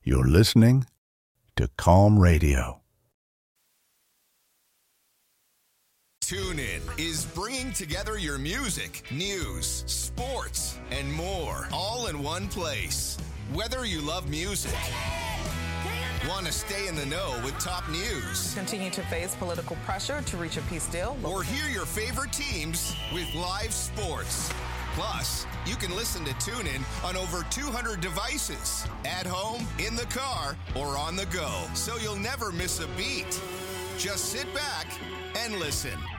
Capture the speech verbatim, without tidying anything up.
You're listening to Calm Radio. TuneIn is bringing together your music, news, sports, and more, all in one place. Whether you love music, want to stay in the know with top news, continue to face political pressure to reach a peace deal, or hear your favorite teams with live sports. Plus, you can listen to TuneIn on over two hundred devices, at home, in the car, or on the go, so you'll never miss a beat. Just sit back and listen.